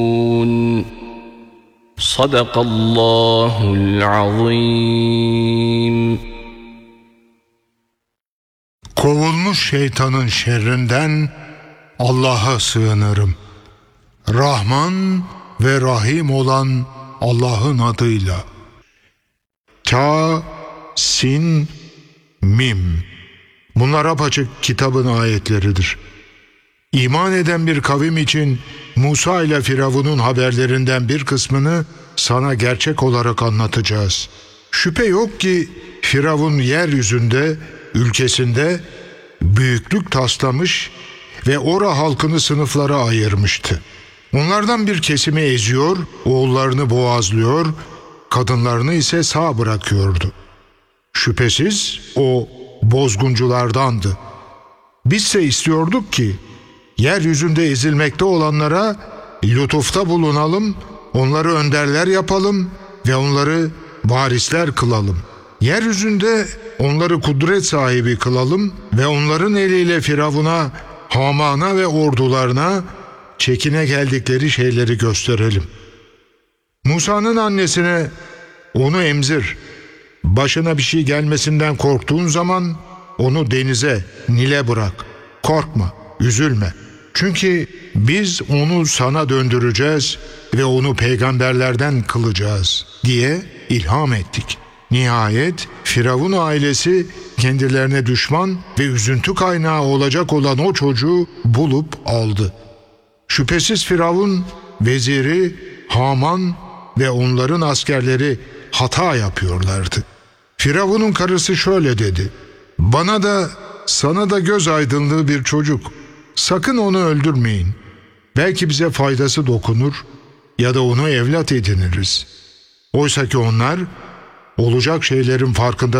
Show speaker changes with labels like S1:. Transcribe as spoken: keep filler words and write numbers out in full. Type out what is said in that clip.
S1: Sadakallahul azim.
S2: Kovulmuş şeytanın şerrinden Allah'a sığınırım. Rahman ve Rahim olan Allah'ın adıyla. Ta, sin, mim. Bunlar apaçık kitabın ayetleridir. İman eden bir kavim için Musa ile Firavun'un haberlerinden bir kısmını sana gerçek olarak anlatacağız. Şüphe yok ki Firavun yeryüzünde, ülkesinde büyüklük taslamış ve ora halkını sınıflara ayırmıştı. Onlardan bir kesimi eziyor, oğullarını boğazlıyor, kadınlarını ise sağ bırakıyordu. Şüphesiz o bozgunculardandı. Bizse istiyorduk ki yeryüzünde ezilmekte olanlara lütufta bulunalım, onları önderler yapalım ve onları varisler kılalım. Yeryüzünde onları kudret sahibi kılalım ve onların eliyle Firavun'a, Haman'a ve ordularına çekine geldikleri şeyleri gösterelim. Musa'nın annesine onu emzir, başına bir şey gelmesinden korktuğun zaman onu denize, Nil'e bırak. Korkma, üzülme. Çünkü biz onu sana döndüreceğiz ve onu peygamberlerden kılacağız diye ilham ettik. Nihayet Firavun ailesi kendilerine düşman ve üzüntü kaynağı olacak olan o çocuğu bulup aldı. Şüphesiz Firavun, veziri, Haman ve onların askerleri hata yapıyorlardı. Firavun'un karısı şöyle dedi: "Bana da sana da göz aydınlığı bir çocuk. Sakın onu öldürmeyin. Belki bize faydası dokunur ya da onu evlat ediniriz." Oysa ki onlar olacak şeylerin farkında